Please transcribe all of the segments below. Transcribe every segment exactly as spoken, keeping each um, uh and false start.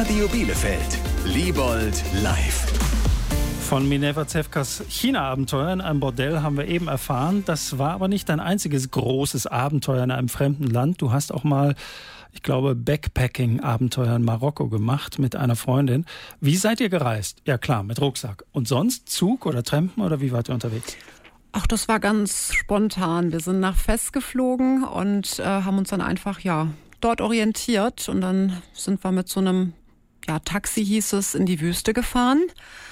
Radio Bielefeld. Liebold live. Von Minerva Zewkas China-Abenteuer in einem Bordell haben wir eben erfahren. Das war aber nicht dein einziges großes Abenteuer in einem fremden Land. Du hast auch mal, ich glaube, Backpacking-Abenteuer in Marokko gemacht mit einer Freundin. Wie seid ihr gereist? Ja klar, mit Rucksack. Und sonst Zug oder Trampen oder wie wart ihr unterwegs? Ach, das war ganz spontan. Wir sind nach Fez geflogen und äh, haben uns dann einfach ja dort orientiert. Und dann sind wir mit so einem ja, Taxi, hieß es, in die Wüste gefahren.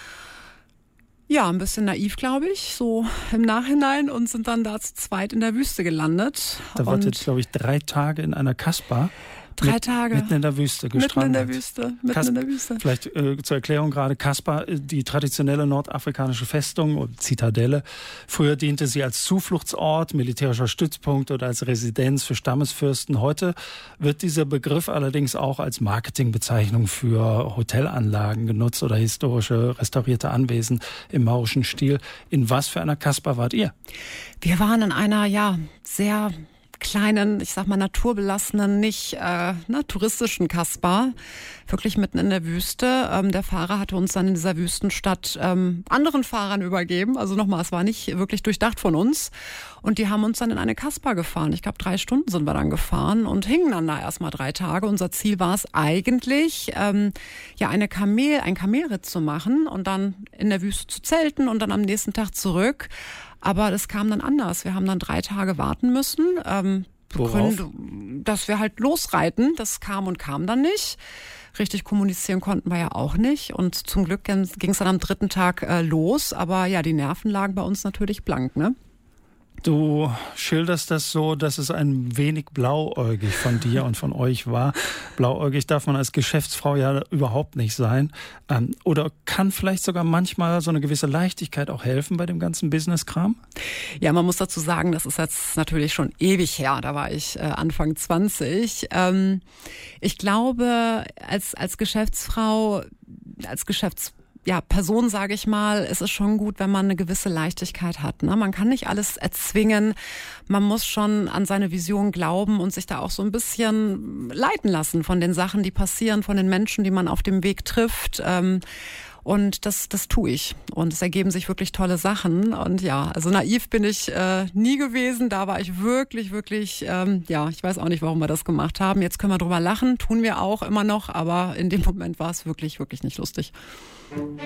Ja, ein bisschen naiv, glaube ich, so im Nachhinein, und sind dann da zu zweit in der Wüste gelandet. Da wart ihr, glaube ich, drei Tage in einer Kasbah. Drei mit, Tage. Mitten in der Wüste gestrandet. Mitten in der Wüste, mitten Kas- in der Wüste. Vielleicht äh, zur Erklärung gerade, Kasbah, die traditionelle nordafrikanische Festung oder Zitadelle. Früher diente sie als Zufluchtsort, militärischer Stützpunkt oder als Residenz für Stammesfürsten. Heute wird dieser Begriff allerdings auch als Marketingbezeichnung für Hotelanlagen genutzt oder historische restaurierte Anwesen im maurischen Stil. In was für einer Kasbah wart ihr? Wir waren in einer, ja, sehr kleinen, ich sag mal naturbelassenen, nicht äh, ne, touristischen Kasbah, wirklich mitten in der Wüste. Ähm, der Fahrer hatte uns dann in dieser Wüstenstadt ähm, anderen Fahrern übergeben. Also nochmal, es war nicht wirklich durchdacht von uns. Und die haben uns dann in eine Kasbah gefahren. Ich glaube, drei Stunden sind wir dann gefahren und hingen dann da erstmal drei Tage. Unser Ziel war es eigentlich, ähm, ja eine Kamel, ein Kamelritt zu machen und dann in der Wüste zu zelten und dann am nächsten Tag zurück. Aber das kam dann anders. Wir haben dann drei Tage warten müssen, ähm, können, dass wir halt losreiten. Das kam und kam dann nicht. Richtig kommunizieren konnten wir ja auch nicht. Und zum Glück ging es dann am dritten Tag äh, los. Aber ja, die Nerven lagen bei uns natürlich blank, ne? Du schilderst das so, dass es ein wenig blauäugig von dir und von euch war. Blauäugig darf man als Geschäftsfrau ja überhaupt nicht sein. Ähm, oder kann vielleicht sogar manchmal so eine gewisse Leichtigkeit auch helfen bei dem ganzen Business-Kram? Ja, man muss dazu sagen, das ist jetzt natürlich schon ewig her. Da war ich äh, Anfang zwanzig. Ähm, ich glaube, als, als Geschäftsfrau, als Geschäftsfrau, ja, Person, sage ich mal, ist es schon gut, wenn man eine gewisse Leichtigkeit hat. Ne? Man kann nicht alles erzwingen. Man muss schon an seine Vision glauben und sich da auch so ein bisschen leiten lassen von den Sachen, die passieren, von den Menschen, die man auf dem Weg trifft. Ähm, und das, das tue ich. Und es ergeben sich wirklich tolle Sachen. Und ja, also naiv bin ich äh, nie gewesen. Da war ich wirklich, wirklich, ähm, ja, ich weiß auch nicht, warum wir das gemacht haben. Jetzt können wir drüber lachen, tun wir auch immer noch. Aber in dem Moment war es wirklich, wirklich nicht lustig.